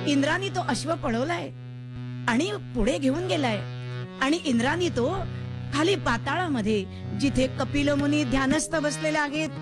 इंद्रानी तो अश्व पळवलाय आणि पुढे घेऊन गेलाय आणि इंद्रानी तो खाली पाताळामध्ये जिथे कपिल मुनी ध्यानस्थ बसलेले आहेत